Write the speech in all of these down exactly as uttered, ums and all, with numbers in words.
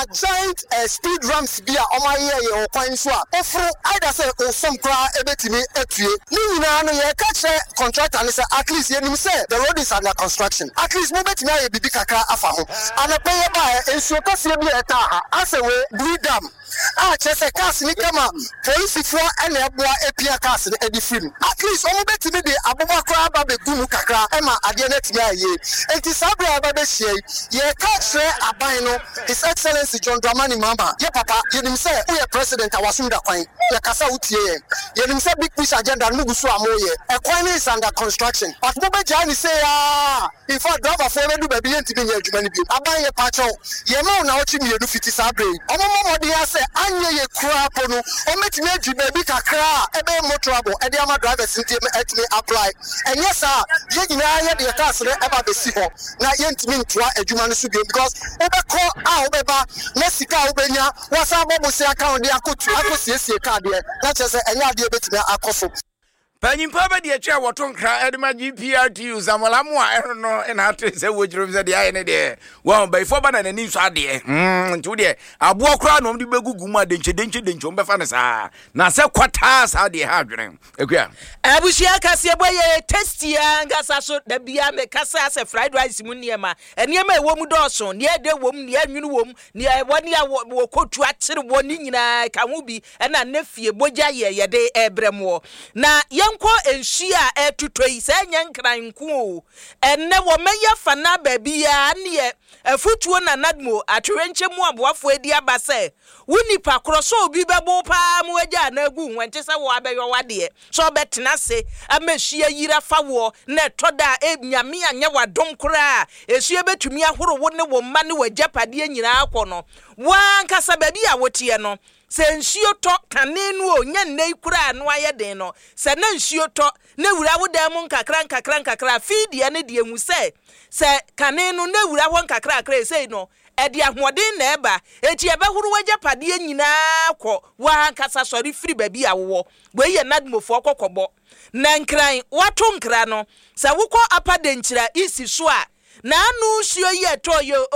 giant uh, speed ramps be a oma ye ye okwan so a ofro either say osom kra ebetimi atue ni nyina no ye ka che contractor ni say at least ye nim say the road is under construction at least mo betimi aye bibi kakra afa ho anape ye ba ensuo kase bi eta ha ase we blue dam ah chese cars ni kama police for ene eboa epia cars ni edi film at least omo betimi de aboba kra ba be gunu kakra e ma ade na timi aye enti sabra ba be hie ye ka che aban no His Excellency John Dramani Mahama ye papa ye nim say we president awasum da kwan ye kasa utie ye ye nim say big push agenda no gusu amoye e kwan is under construction but mo be jani say ah in fact driver for we do baby ntimi nya adwuma ni bi aban ye pacho ye ma na ochi mi edu fiti sabre omo mo de ya say anye ye kura po no o metimi adwuma bi kakra e be motorable e de ama drivers ntimi etimi apply and yes sir ye nyina ye de cars re e ba be si ho na ye ntimi ntwa adwuma no so bi because e be call ah obeba na sika obenya wasa bobo se account de akotu akosiesie card de na chese enya de betimi akoso Panyimpa ba de twa woto nkra edema G P R T U zamolamu a ero no e na atre se wojiro se de aye ne de wa ba ifo ba na nani so ade mm ntu de abo kra no de begugu mu adenche denche denche ombefa ne sa na se kwata sa de ha adwene ekua abushia kase boye testia ngasa so da bia me kasa se fried rice mu niema eniema ewo mu doso ne ede wo mu ne anwunu wo mu ne woni a wo kotu akire wo ni nyina ka ho bi e na nafie boja ye ye de ebremo na yenko enhia etutoi se nyankranku o enne wo meya fana babia ne afutuo na nadmo atwenche mu aboafo edi abase woni pakro so obi bebo pa mu agya na agu nwente se wo abeyo wade so betena se amehia yira fawo na toda enyame anya wadom kora esue betumi ahoro wo ne wo ma ne wajapade nyina akono wankasa babia wotie no se nsuo to kanenu o nya nei kura no ayeden no se na nsuo to na wura wodam nkakra nkakra nkakra feed ne de hu se se kanenu na wura ho nkakra akra se no e de ahoden na eba eti ebe huru wajapade nyina kɔ wa nkasa sori free baby awo we ye nadmofo kokobo na nkran wato nkra no se wukɔ apadenkyira isi so a na anu suo ye to yo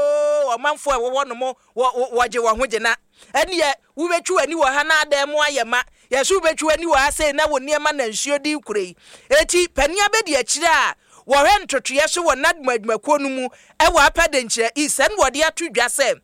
o omanfo e wo no mo woje wo ho gina eni ye wubetwu ani wo ha na adem ayema yesu betwu ani wo ase na wo niema na nsuo di kurei eti pani abedi akire a wo hwe ntotoye so wo nadmadmakuo no mu e wo apadenkyira isen wo de atodwa se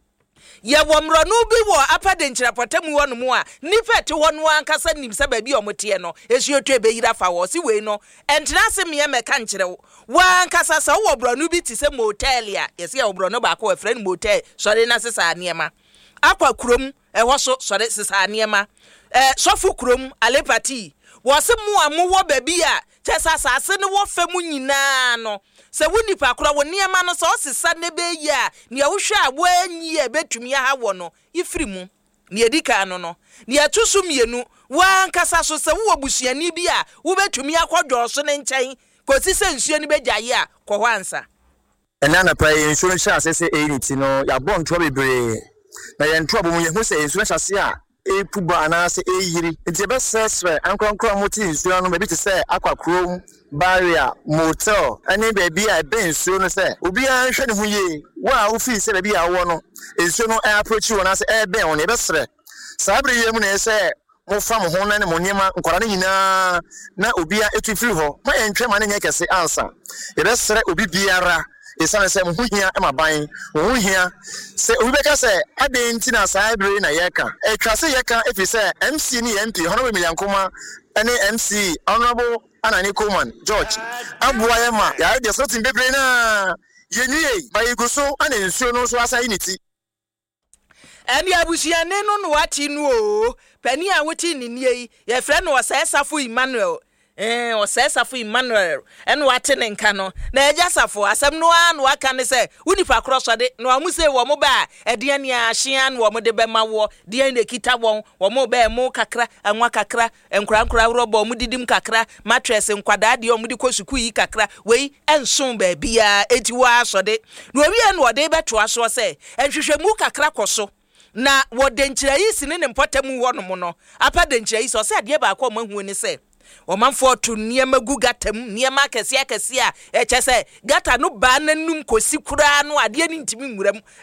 ye wo mro no bi wo apadenkyira potamu wo no mu a nipa te wo no ankasa nim se ba bi omote no esuo twa be yira fa wo si we no entena se me me ka nkire wo wa ankasa sa wo bro no bi ti se motel ya yesi wo bro no ba ko friend motel sori na sesa niema akwa kurom eho so sori sesa niema eh sofu kurom alepati wo se mu amu wo ba bi a chesa sase ne wo fam nyina no se woni pakora wo niema no so sesa ne be yi a ne wohwe a wo anyi e betumi ha wo no ifiri mu ne edika no no ne atusu mienu wa nkasa so se wo busuani bi a wo betumi akodwo so ne nkyɛn kosi se nsuo ne begyaye a kɔ hɔ ansa ena na pa nsuo no hya sese einiti no ya bɔ ntoa bebree na ye ntoa bomu ye hu se nsuo hyase a epuba na se eyiri nti be sesre ankonkro moti nsuo no be ti se akwakrom barrier motel ani baby a be nsuo no se obi an hwe ne ho ye wa wo fi se baby a wo no nsuo no approach wo na se e be on e be sre sabre ye mu na se mo fam ho na ne mo niema nkora ne nyina na obi a etu firi ho ma ye ntwe ma ne nya kese ansa e be sre obi biara esane se mo hia e maban mo hia se obi be ka se ade nti na sabre na yeka e twa se yeka efi se M C ni M P hono be Yankoma ene M C honorable Anani Coleman George abuwa ye ma ya de sotin bebre na yenue ba iguso ana nsuo no so asa initi eni abusiane no no wati nu o pani a woti ni nie ye frɛ no osesafo Emmanuel eh osesafo Emmanuel eno wate ne nka no na egasafo asem no an waka ne se unipa krosode no amuse wo mo ba ede ne ahia no mo de be mawo de ne kita won wo mo ba mo kakra anwa kakra enkura nkura robo mo didim kakra mattress nkwada de mo de kosuku yi kakra wei enson ba bia eti wa asode no wi en wo de beto aso se enhwehwe mu kakra koso na wo denkyira yi sine ne mpotamu wo no mo no apa denkyira yi so se ade ba akọ mahu ni se o manfo to niema gugatam niema kese akese a eche se gata no ba nanum kosi kura no ade ni ntimi nwuram